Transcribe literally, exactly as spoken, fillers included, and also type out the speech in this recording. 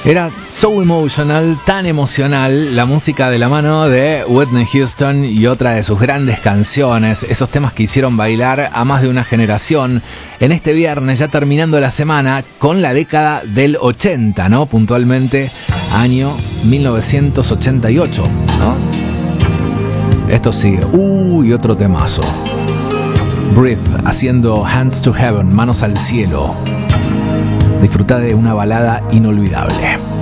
Era so emotional, tan emocional, la música de la mano de Whitney Houston y otra de sus grandes canciones, esos temas que hicieron bailar a más de una generación. En este viernes, ya terminando la semana, con la década del ochenta, ¿no? Puntualmente, año mil novecientos ochenta y ocho, ¿no? Esto sigue. Uy, otro temazo. Breathe, haciendo Hands to Heaven, manos al cielo. Disfruta de una balada inolvidable.